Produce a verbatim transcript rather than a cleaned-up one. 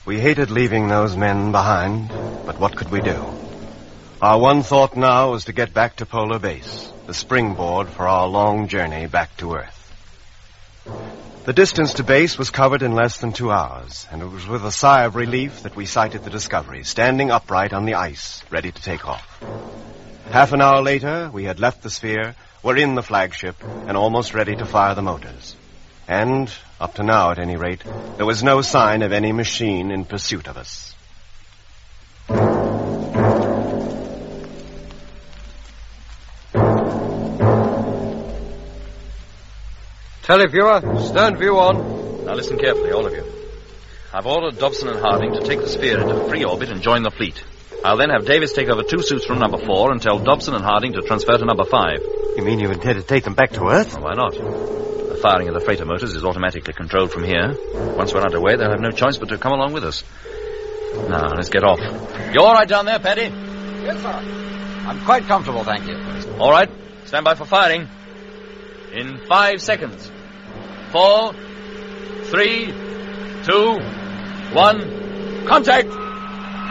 We hated leaving those men behind, but what could we do? Our one thought now was to get back to Polar Base, the springboard for our long journey back to Earth. The distance to base was covered in less than two hours, and it was with a sigh of relief that we sighted the Discovery, standing upright on the ice, ready to take off. Half an hour later, we had left the sphere, were in the flagship, and almost ready to fire the motors. And, up to now at any rate, there was no sign of any machine in pursuit of us. Televiewer, stern view on. Now listen carefully, all of you. I've ordered Dobson and Harding to take the sphere into free orbit and join the fleet. I'll then have Davis take over two suits from number four and tell Dobson and Harding to transfer to number five. You mean you intend to take them back to Earth? Well, why not? The firing of the freighter motors is automatically controlled from here. Once we're underway, they'll have no choice but to come along with us. Now, let's get off. You all right down there, Paddy? Yes, sir. I'm quite comfortable, thank you. All right. Stand by for firing. In five seconds. Four, three, two, one, contact!